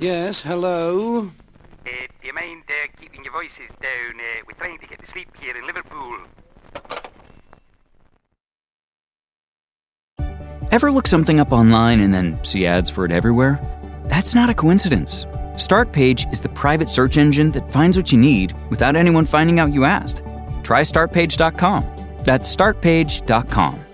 Yes, hello? Do you mind keeping your voices down? We're trying to get to sleep here in Liverpool. Ever look something up online and then see ads for it everywhere? That's not a coincidence. Startpage is the private search engine that finds what you need without anyone finding out you asked. Try Startpage.com. That's Startpage.com.